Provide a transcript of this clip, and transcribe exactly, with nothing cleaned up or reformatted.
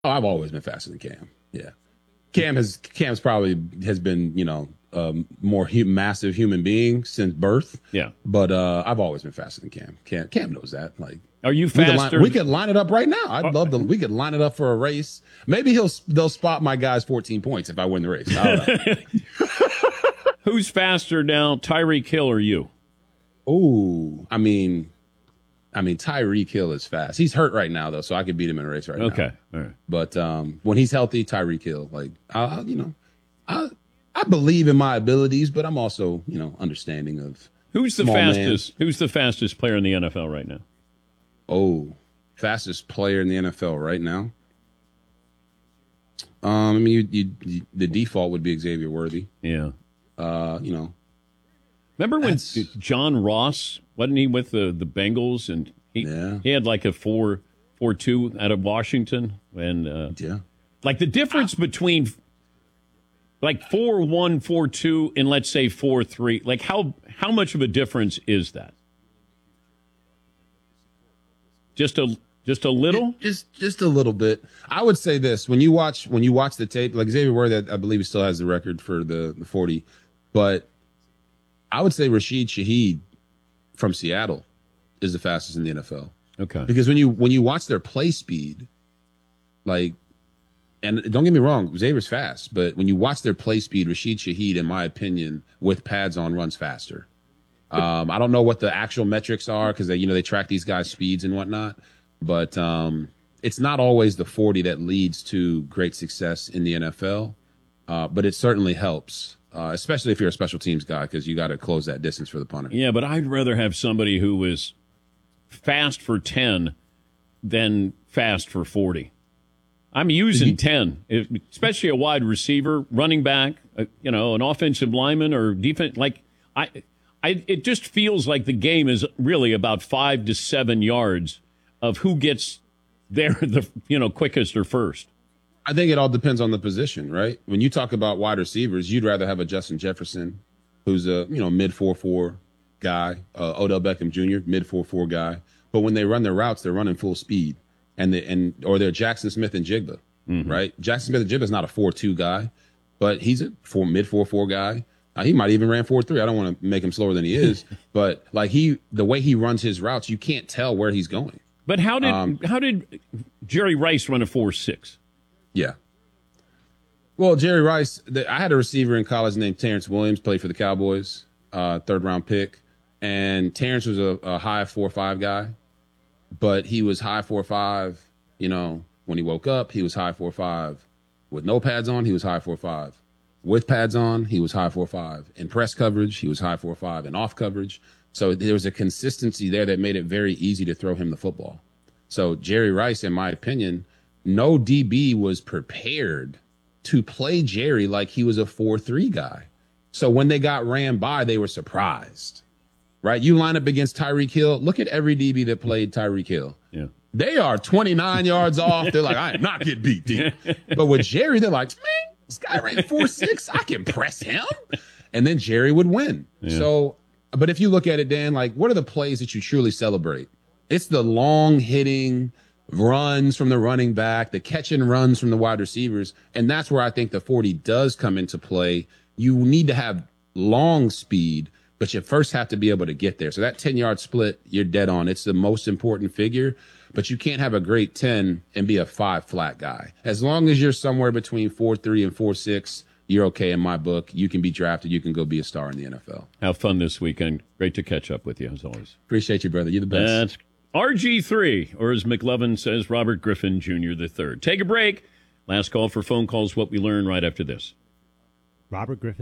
Oh, I've always been faster than Cam. Yeah, Cam has Cam's probably has been you know um, more hu- massive human being since birth. Yeah, but uh, I've always been faster than Cam. Cam Cam knows that. Like, are you we could, faster? line, we could line it up right now. I'd love to. We could line it up for a race. Maybe he'll they'll spot my guy's fourteen points if I win the race. I don't know. Who's faster now, Tyreek Hill or you? Oh, I mean. I mean, Tyreek Hill is fast. He's hurt right now, though, so I could beat him in a race right okay. now. Okay, all right. But um, when he's healthy, Tyreek Hill, like, I, you know, I I believe in my abilities, but I'm also, you know, understanding of who's the fastest. Man. Who's the fastest player in the N F L right now? Oh, fastest player in the N F L right now. Um, I mean, you, you, you, the default would be Xavier Worthy. Yeah. Uh, you know. Remember when John Ross, wasn't he with the, the Bengals, and he yeah. he had like a four four two out of Washington, and uh, yeah, like the difference between like four one four two and let's say four three, like how how much of a difference is that? Just a just a little, just just a little bit. I would say this: when you watch when you watch the tape, like Xavier Worthy, I believe he still has the record for the the forty, but I would say Rashid Shaheed from Seattle is the fastest in the N F L. Okay. Because when you when you watch their play speed, like, and don't get me wrong, Xavier's fast, but when you watch their play speed, Rashid Shaheed, in my opinion, with pads on, runs faster. Um, I don't know what the actual metrics are because they you know they track these guys' speeds and whatnot, but um, it's not always the forty that leads to great success in the N F L, uh, but it certainly helps. Uh, especially if you're a special teams guy, because you got to close that distance for the punter. Yeah, but I'd rather have somebody who was fast for ten than fast for forty. I'm using ten, especially a wide receiver, running back, uh, you know, an offensive lineman or defense. Like I, I, it just feels like the game is really about five to seven yards of who gets there the you know quickest or first. I think it all depends on the position, right? When you talk about wide receivers, you'd rather have a Justin Jefferson, who's a you know mid four four guy, uh, Odell Beckham Junior mid four four guy. But when they run their routes, they're running full speed, and they, and or they're Jackson Smith and Jigba, mm-hmm. right? Jackson Smith and Jigba is not a four two guy, but he's a four mid four four guy. Uh, he might even ran four three. I don't want to make him slower than he is, but like he the way he runs his routes, you can't tell where he's going. But how did um, how did Jerry Rice run a four six? Yeah. Well, Jerry Rice, the, I had a receiver in college named Terrence Williams, played for the Cowboys, uh, third round pick. And Terrence was a, a high four five guy, but he was high four five, you know, when he woke up, he was high four five. With no pads on, he was high four five. With pads on, he was high four five. In press coverage, he was high four five. And off coverage. So there was a consistency there that made it very easy to throw him the football. So Jerry Rice, in my opinion, no D B was prepared to play Jerry like he was a four three guy. So when they got ran by, they were surprised, right? You line up against Tyreek Hill. Look at every D B that played Tyreek Hill. Yeah. They are twenty-nine yards off. They're like, I am not getting beat, D. But with Jerry, they're like, man, this guy ran four six. I can press him. And then Jerry would win. Yeah. So, but if you look at it, Dan, like, what are the plays that you truly celebrate? It's the long hitting runs from the running back, the catch and runs from the wide receivers. And that's where I think the forty does come into play. You need to have long speed, but you first have to be able to get there. So that ten-yard split, you're dead on. It's the most important figure, but you can't have a great ten and be a five flat guy. As long as you're somewhere between four three and four six, you're okay in my book. You can be drafted. You can go be a star in the N F L. Have fun this weekend. Great to catch up with you, as always. Appreciate you, brother. You're the best. That's R G three, or as McLovin says, Robert Griffin Junior the third. Take a break. Last call for phone calls, what we learn right after this. Robert Griffin.